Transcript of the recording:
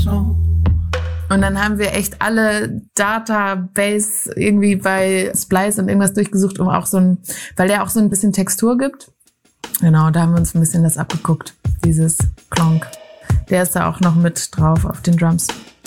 Und dann haben wir echt alle Database irgendwie bei Splice und irgendwas durchgesucht, um auch weil der auch so ein bisschen Textur gibt. Genau, da haben wir uns ein bisschen das abgeguckt, dieses Klonk. Der ist da auch noch mit drauf auf den Drums.